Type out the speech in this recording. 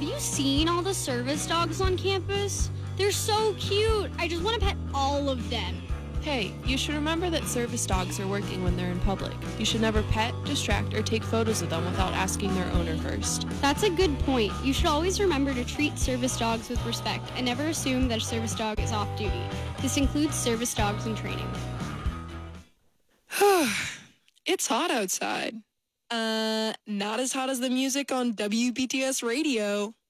you seen all the service dogs on campus? They're so cute. I just want to pet all of them. Hey, you should remember that service dogs are working when they're in public. You should never pet, distract, or take photos of them without asking their owner first. That's a good point. You should always remember to treat service dogs with respect and never assume that a service dog is off duty. This includes service dogs in training. It's hot outside. Not as hot as the music on WBTS radio.